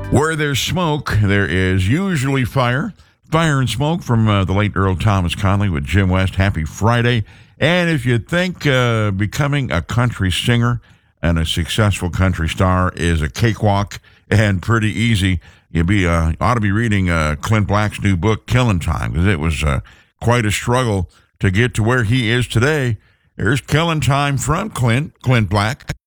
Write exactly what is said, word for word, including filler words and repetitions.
Where there's smoke, there is usually fire. Fire and Smoke from uh, the late Earl Thomas Conley with Jim West. Happy Friday. And if you think uh, becoming a country singer and a successful country star is a cakewalk and pretty easy, you be uh, ought to be reading uh, Clint Black's new book, Killing Time, because it was uh, quite a struggle to get to where he is today. There's Killing Time from Clint, Clint Black.